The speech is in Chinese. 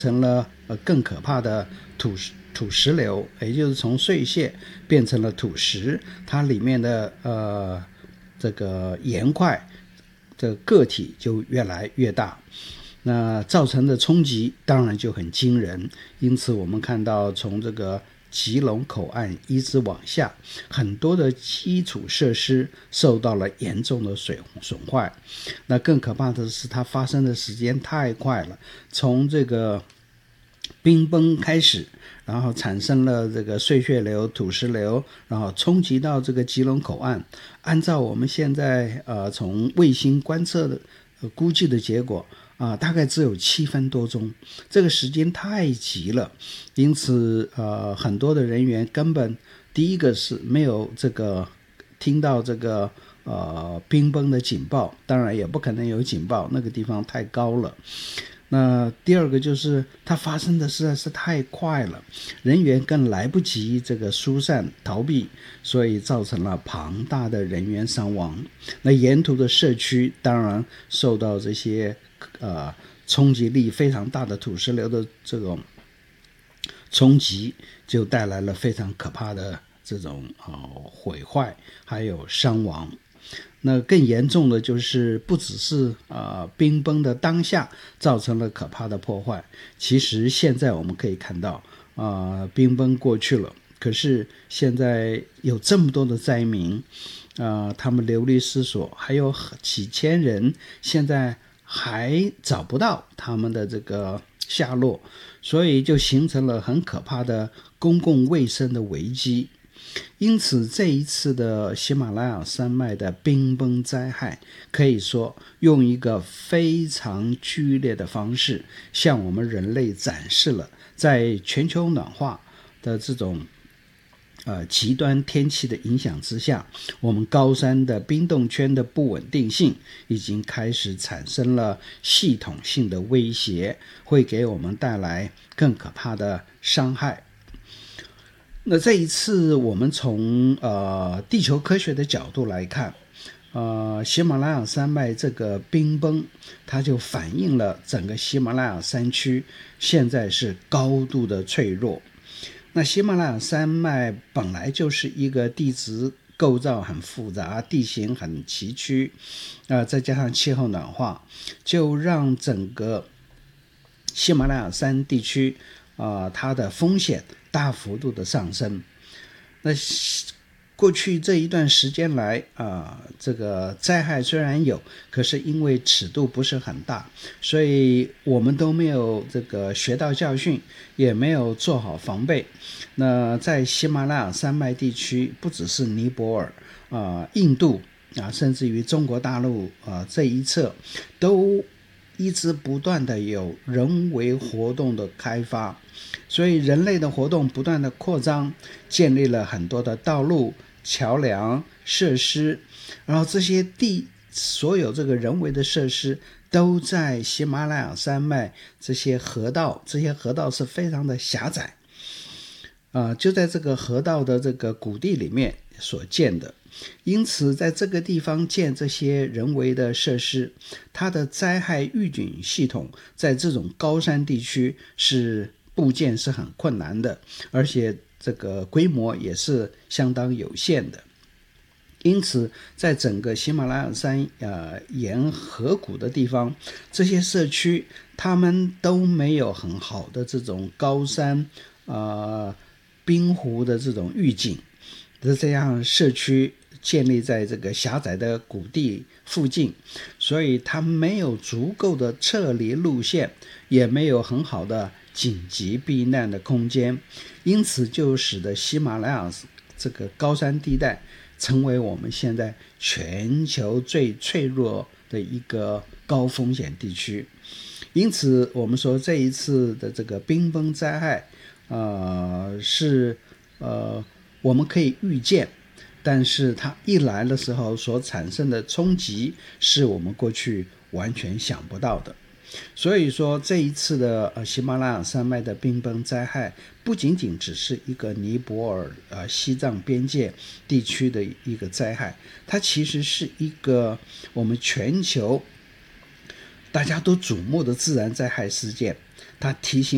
成了更可怕的土石流，也就是从碎屑变成了土石，它里面的这个岩块的个体就越来越大，那造成的冲击当然就很惊人。因此我们看到从这个基隆口岸一直往下，很多的基础设施受到了严重的损坏。那更可怕的是它发生的时间太快了，从这个冰崩开始，然后产生了这个碎屑流、土石流，然后冲击到这个基隆口岸。按照我们现在从卫星观测的估计的结果大概只有7分多钟，这个时间太急了。因此很多的人员根本第一个是没有这个听到这个冰崩的警报，当然也不可能有警报，那个地方太高了。那第二个就是它发生的实在是太快了，人员更来不及这个疏散逃避，所以造成了庞大的人员伤亡。那沿途的社区当然受到这些冲击力非常大的土石流的这种冲击，就带来了非常可怕的这种毁坏还有伤亡。那更严重的就是不只是冰崩的当下造成了可怕的破坏，其实现在我们可以看到冰崩过去了，可是现在有这么多的灾民他们流离失所，还有几千人现在还找不到他们的这个下落，所以就形成了很可怕的公共卫生的危机。因此这一次的喜马拉雅山脉的冰崩灾害，可以说用一个非常剧烈的方式向我们人类展示了在全球暖化的这种极端天气的影响之下，我们高山的冰冻圈的不稳定性已经开始产生了系统性的威胁，会给我们带来更可怕的伤害。那这一次我们从地球科学的角度来看，喜马拉雅山脉这个冰崩，它就反映了整个喜马拉雅山区现在是高度的脆弱。那喜马拉雅山脉本来就是一个地质构造很复杂，地形很崎岖，再加上气候暖化，就让整个喜马拉雅山地区它的风险大幅度的上升。那过去这一段时间来这个灾害虽然有，可是因为尺度不是很大，所以我们都没有这个学到教训，也没有做好防备。那在喜马拉雅山脉地区，不只是尼泊尔印度甚至于中国大陆这一侧，都一直不断的有人为活动的开发，所以人类的活动不断的扩张，建立了很多的道路、桥梁、设施，然后这些所有这个人为的设施都在喜马拉雅山脉这些河道是非常的狭窄就在这个河道的这个谷地里面所建的。因此在这个地方建这些人为的设施，它的灾害预警系统在这种高山地区是部件是很困难的，而且这个规模也是相当有限的。因此在整个喜马拉雅山沿河谷的地方，这些社区他们都没有很好的这种高山冰湖的这种预警，这样社区建立在这个狭窄的谷地附近，所以它没有足够的撤离路线，也没有很好的紧急避难的空间，因此就使得喜马拉雅这个高山地带成为我们现在全球最脆弱的一个高风险地区。因此我们说这一次的这个冰崩灾害是我们可以预见，但是它一来的时候所产生的冲击是我们过去完全想不到的。所以说这一次的喜马拉雅山脉的冰崩灾害不仅仅只是一个尼泊尔西藏边界地区的一个灾害，它其实是一个我们全球大家都瞩目的自然灾害事件。它提醒